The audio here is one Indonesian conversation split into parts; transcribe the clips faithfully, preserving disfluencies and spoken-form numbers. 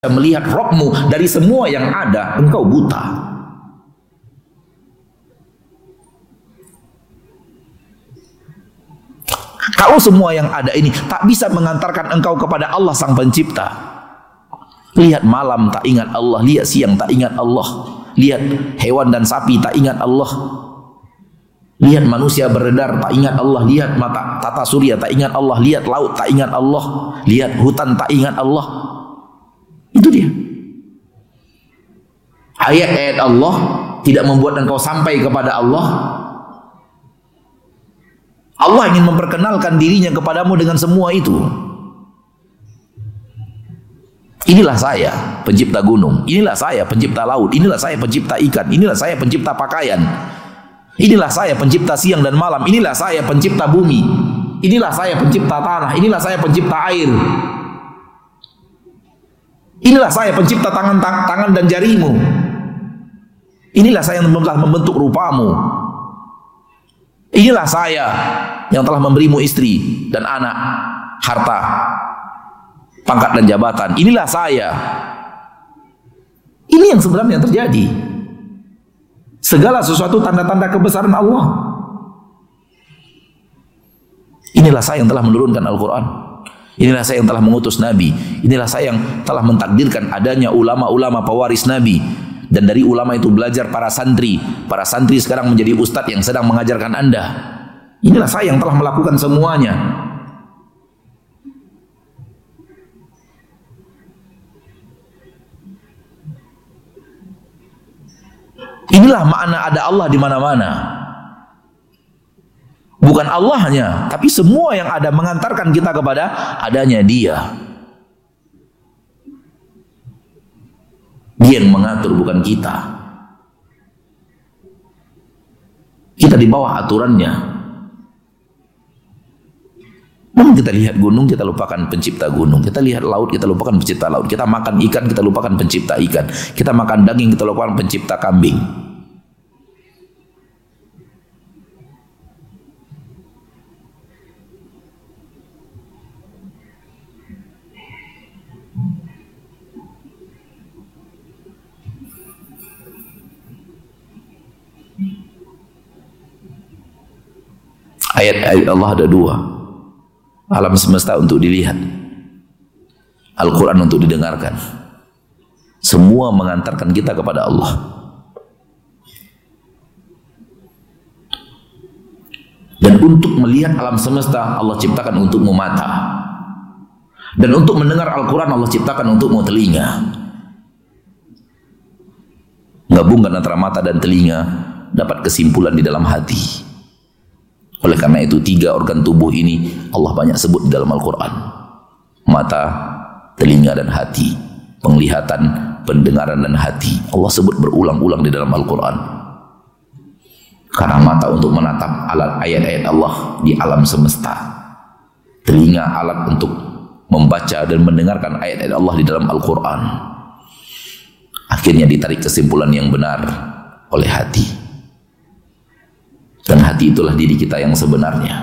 melihat Rabbmu dari semua yang ada, engkau buta. Kalau semua yang ada ini tak bisa mengantarkan engkau kepada Allah Sang Pencipta. Lihat malam tak ingat Allah, lihat siang tak ingat Allah, lihat hewan dan sapi tak ingat Allah, lihat manusia beredar tak ingat Allah, lihat mata tata surya tak ingat Allah, lihat laut tak ingat Allah, lihat hutan tak ingat Allah. Itu dia. Ayat-ayat Allah tidak membuat engkau sampai kepada Allah. Allah ingin memperkenalkan dirinya kepadamu dengan semua itu. Inilah saya pencipta gunung, inilah saya pencipta laut, inilah saya pencipta ikan, inilah saya pencipta pakaian, inilah saya pencipta siang dan malam, inilah saya pencipta bumi, inilah saya pencipta tanah, inilah saya pencipta air, inilah saya pencipta tangan tangan dan jarimu, inilah saya yang telah membentuk rupamu, inilah saya yang telah memberimu istri dan anak, harta, pangkat dan jabatan. Inilah saya. Ini yang sebenarnya terjadi. Segala sesuatu tanda-tanda kebesaran Allah. Inilah saya yang telah menurunkan Al-Quran. Inilah saya yang telah mengutus Nabi. Inilah saya yang telah mentakdirkan adanya ulama-ulama pewaris Nabi. Dan dari ulama itu belajar para santri. Para santri sekarang menjadi ustadz yang sedang mengajarkan Anda. Inilah saya yang telah melakukan semuanya. Inilah makna ada Allah di mana-mana. Bukan Allahnya, tapi semua yang ada mengantarkan kita kepada adanya Dia. Dia yang mengatur, bukan kita. Kita di bawah aturannya. Namun kita lihat gunung, kita lupakan pencipta gunung. Kita lihat laut, kita lupakan pencipta laut. Kita makan ikan, kita lupakan pencipta ikan. Kita makan daging, kita lupakan pencipta kambing. Ayat-ayat Allah ada dua. Alam semesta untuk dilihat, Al-Quran untuk didengarkan. Semua mengantarkan kita kepada Allah. Dan untuk melihat alam semesta Allah ciptakan untukmu mata. Dan untuk mendengar Al-Quran Allah ciptakan untukmu telinga. Gabungkan antara mata dan telinga, dapat kesimpulan di dalam hati. Oleh karena itu tiga organ tubuh ini Allah banyak sebut di dalam Al-Quran. Mata, telinga dan hati. Penglihatan, pendengaran dan hati. Allah sebut berulang-ulang di dalam Al-Quran. Karena mata untuk menatap alat ayat-ayat Allah di alam semesta. Telinga alat untuk membaca dan mendengarkan ayat-ayat Allah di dalam Al-Quran. Akhirnya ditarik kesimpulan yang benar oleh hati. Dan hati itulah diri kita yang sebenarnya.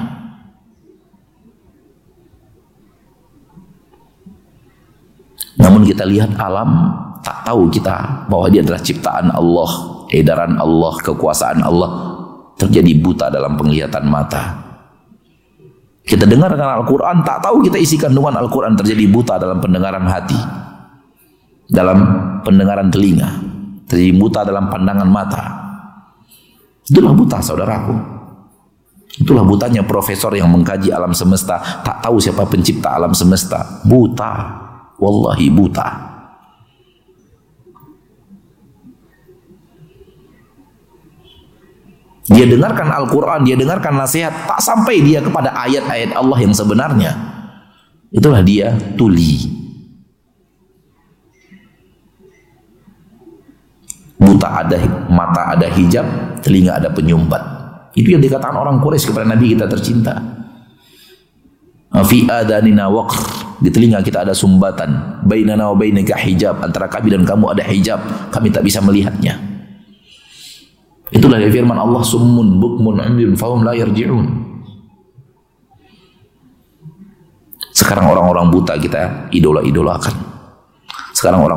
Namun kita lihat alam, tak tahu kita bahwa dia adalah ciptaan Allah, edaran Allah, kekuasaan Allah. Terjadi buta dalam penglihatan mata. Kita dengarkan Al-Quran, tak tahu kita isi kandungan Al-Quran. Terjadi buta dalam pendengaran hati, dalam pendengaran telinga. Terjadi buta dalam pandangan mata. Itulah buta, saudaraku. Itulah butanya profesor yang mengkaji alam semesta, tak tahu siapa pencipta alam semesta. Buta, wallahi buta. Dia dengarkan Al-Quran, dia dengarkan nasihat, tak sampai dia kepada ayat-ayat Allah yang sebenarnya. Itulah dia tuli. Buta ada mata, ada hijab, telinga ada penyumbat. Itu yang dikatakan orang Quraisy kepada Nabi kita tercinta. Fi adanina waqr, di telinga kita ada sumbatan. Bainana wa bainaka hijab, antara kami dan kamu ada hijab, kami tak bisa melihatnya. Itulah firman Allah, summun bukmun umyun fahum la yarji'un. Sekarang orang-orang buta kita idola-idolakan. Sekarang orang